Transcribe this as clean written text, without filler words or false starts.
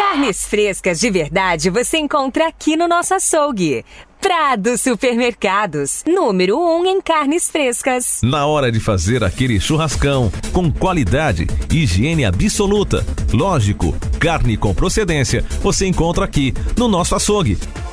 Carnes frescas de verdade você encontra aqui no nosso açougue. Prado Supermercados, número 1 em carnes frescas. Na hora de fazer aquele churrascão, com qualidade e higiene absoluta. Lógico, carne com procedência você encontra aqui no nosso açougue.